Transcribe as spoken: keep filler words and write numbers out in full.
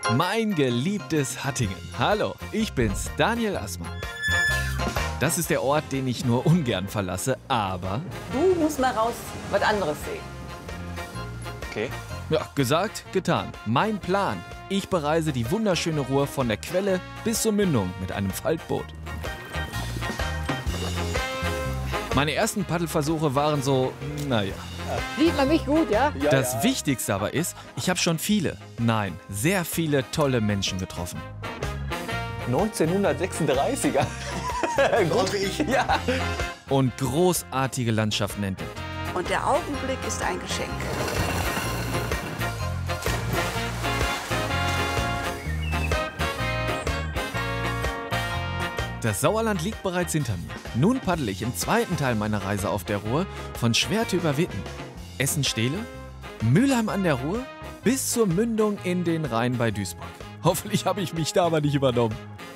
Mein geliebtes Hattingen. Hallo, ich bin's, Daniel Assmann. Das ist der Ort, den ich nur ungern verlasse, aber... Du musst mal raus was anderes sehen. Okay. Ja, gesagt, getan. Mein Plan. Ich bereise die wunderschöne Ruhr von der Quelle bis zur Mündung mit einem Faltboot. Meine ersten Paddelversuche waren so, naja. Sieht man mich gut, ja? Ja, Das ja. Wichtigste aber ist, ich habe schon viele, nein, sehr viele tolle Menschen getroffen. neunzehnhundertsechsunddreißiger. Gut, ich. Ja. Und großartige Landschaften entdeckt. Und der Augenblick ist ein Geschenk. Das Sauerland liegt bereits hinter mir. Nun paddle ich im zweiten Teil meiner Reise auf der Ruhr von Schwerte über Witten, Essen-Stehle, Mülheim an der Ruhr bis zur Mündung in den Rhein bei Duisburg. Hoffentlich habe ich mich da aber nicht übernommen.